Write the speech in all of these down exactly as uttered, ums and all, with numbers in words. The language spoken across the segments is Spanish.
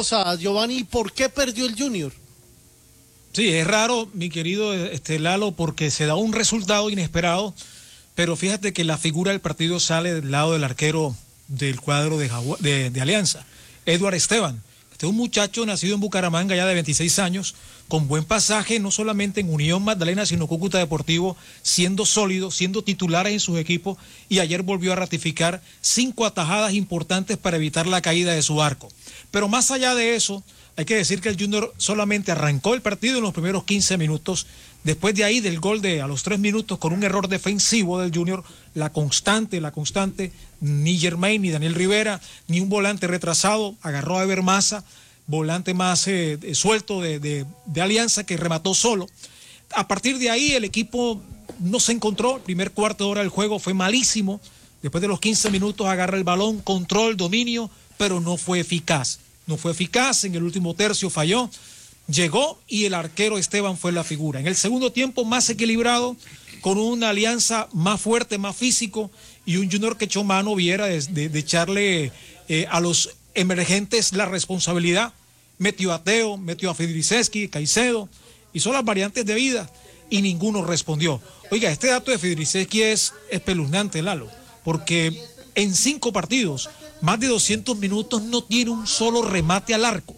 cosa, Giovanni, ¿por qué perdió el Junior? Sí, es raro, mi querido este, Lalo, porque se da un resultado inesperado, pero fíjate que la figura del partido sale del lado del arquero del cuadro de, Jagu- de, de Alianza, Edward Esteban. Este es un muchacho nacido en Bucaramanga ya de veintiséis años, con buen pasaje, no solamente en Unión Magdalena, sino Cúcuta Deportivo, siendo sólido, siendo titular en sus equipos, y ayer volvió a ratificar cinco atajadas importantes para evitar la caída de su arco. Pero más allá de eso, hay que decir que el Junior solamente arrancó el partido en los primeros quince minutos. Después de ahí, del gol de a los tres minutos, con un error defensivo del Junior, la constante, la constante, ni Germain, ni Daniel Rivera, ni un volante retrasado, agarró a Ever Massa, volante más eh, suelto de, de, de Alianza, que remató solo. A partir de ahí, el equipo no se encontró. El primer cuarto de hora del juego fue malísimo. Después de los quince minutos, agarra el balón, control, dominio, pero no fue eficaz. No fue eficaz, en el último tercio falló, llegó y el arquero Esteban fue la figura. En el segundo tiempo más equilibrado, con una Alianza más fuerte, más físico, y un Junior que echó mano, Viera, de, de, de echarle eh, a los emergentes la responsabilidad. Metió a Teo, metió a Fidriceski, Caicedo, hizo las variantes de vida y ninguno respondió. Oiga, este dato de Fidriceski es espeluznante, Lalo, porque en cinco partidos, más de doscientos minutos, no tiene un solo remate al arco.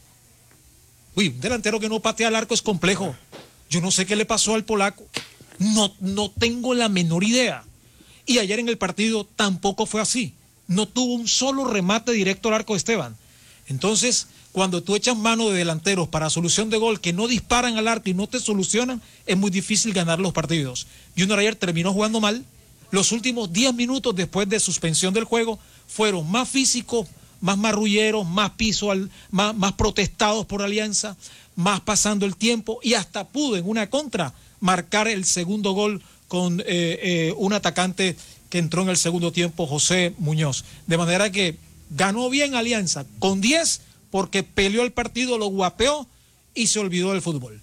Uy, un delantero que no patea al arco es complejo. Yo no sé qué le pasó al polaco. No, no tengo la menor idea. Y ayer en el partido tampoco fue así. No tuvo un solo remate directo al arco de Esteban. Entonces, cuando tú echas mano de delanteros para solución de gol que no disparan al arco y no te solucionan, es muy difícil ganar los partidos. Junior ayer terminó jugando mal. Los últimos diez minutos después de suspensión del juego fueron más físicos, más marrulleros, más piso, al, más, más protestados por Alianza, más pasando el tiempo, y hasta pudo en una contra marcar el segundo gol con eh, eh, un atacante que entró en el segundo tiempo, José Muñoz. De manera que ganó bien Alianza con diez porque peleó el partido, lo guapeó y se olvidó del fútbol.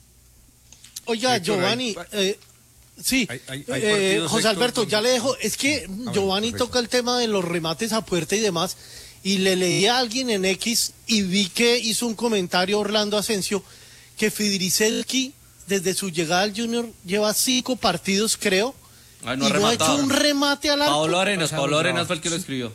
Oiga, Héctor, Giovanni, hay, eh, sí, hay, hay, hay eh, José Alberto, donde... ya le dejo, es que ah, Giovanni bueno, toca el tema de los remates a puerta y demás, y le leí a alguien en X y vi que hizo un comentario Orlando Asensio, que Fidricelski, desde su llegada al Junior, lleva cinco partidos, creo, Ay, no y ha no ha hecho un remate al arco. Pablo Arenas, Pablo Arenas fue el que lo escribió.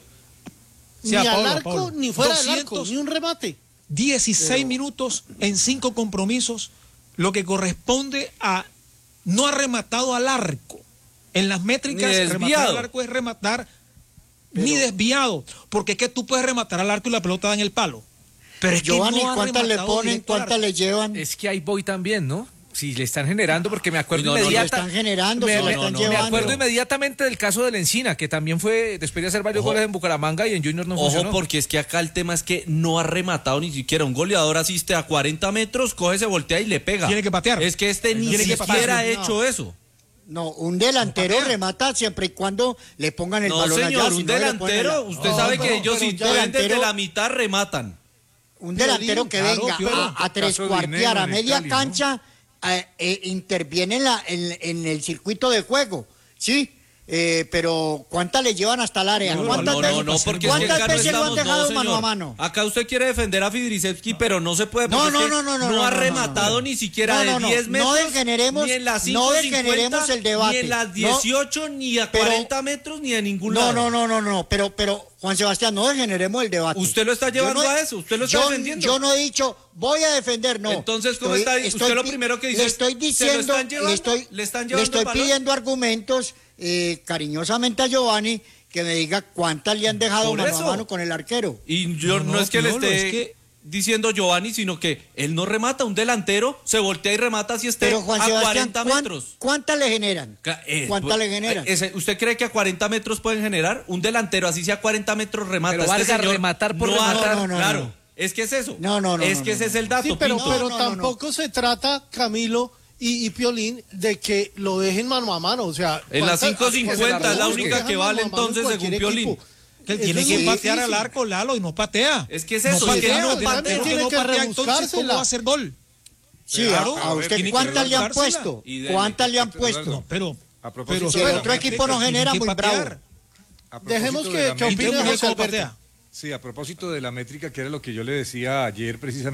Ni Sí, a al Pablo, arco, Pablo. ni fuera del arco, doscientos ni un remate. dieciséis Pero... minutos en cinco compromisos, lo que corresponde a no ha rematado al arco. En las métricas, rematar al arco es rematar Pero... ni desviado, porque es que tú puedes rematar al arco y la pelota da en el palo. Pero es que Giovanni, no ¿cuántas le ponen, cuántas le llevan? Es que ahí voy también, ¿no? Si le están generando, porque me acuerdo no, inmediatamente. No, no, están generando, me, no, me, no, no, me acuerdo inmediatamente del caso del Encina, que también fue, después de hacer varios Ojo. goles en Bucaramanga y en Junior no Ojo, funcionó. porque es que acá el tema es que no ha rematado ni siquiera. Un goleador asiste a cuarenta metros, coge, se voltea y le pega. Tiene que patear. Es que este ni siquiera ha hecho eso. No, un delantero no remata siempre y cuando le pongan el no, balón señor, allá. Si un no delantero, la... usted no, sabe no, que ellos si pueden desde la mitad rematan. Un delantero que claro, venga claro, a, a trescuartear a media Cali, cancha, ¿no? eh, eh, interviene en, la, en, en el circuito de juego, ¿sí? Eh, pero ¿cuántas le llevan hasta el área? No, ¿Cuántas no, veces, no, no, porque ¿cuántas es que acá veces no lo han estamos, dejado no, mano a mano? Acá usted quiere defender a Fidriceski, pero no se puede. No, no, no, no, no, no, no, ha no, rematado no, no. ni siquiera no, no, de diez metros. No degeneremos, ni en las no cinco degeneremos cincuenta, el debate. Ni en las dieciocho, no, ni a pero, cuarenta metros, ni a ningún no, lado. No, no, no, no, pero, pero, Juan Sebastián, no degeneremos el debate. Usted lo está llevando no, a eso, usted lo está yo, defendiendo. Yo no he dicho, voy a defender, no. Entonces, ¿cómo estoy, está? Estoy, usted lo primero que dice le estoy diciendo, ¿se lo están llevando? le estoy, ¿Le están le estoy pidiendo argumentos eh, cariñosamente a Giovanni que me diga cuántas le han dejado Por mano eso. a mano con el arquero. Y yo no, no, no es que no, le esté es que... diciendo Giovanni, sino que él no remata, un delantero se voltea y remata si esté Pero Juan a Sebastián, cuarenta metros. ¿Cuántas le generan? Eh, ¿Cuántas pues, le generan? Ese, ¿Usted cree que a cuarenta metros pueden generar? Un delantero, así sea a cuarenta metros, remata. Pero este señor rematar por no rematar. No, no, claro, no. es que es eso. No, no, no. Es no, que no, ese no. es el dato, Sí, pero, Pinto. pero no, no, tampoco no. se trata, Camilo y, y Piolín, de que lo dejen mano a mano. O sea, en las cinco cincuenta es la única que vale entonces según Piolín. Equipo. Que él tiene que patear al arco, Lalo, y no patea. Es que es eso, no es que patea, no no patea. Tiene no que patea, entonces ¿cómo va a hacer gol? Sí, Claro, a, a usted, tiene ¿cuántas que le han rebuscársela. puesto? Y ¿Cuántas le han Pero, puesto? No, pero, A propósito, pero si sí, el pero otro que- equipo que no genera, tiene que muy patear. bravo. a propósito Dejemos de que, la que métrica- opine Miguel José cómo Alberto. patea. Sí, a propósito de la métrica, que era lo que yo le decía ayer precisamente.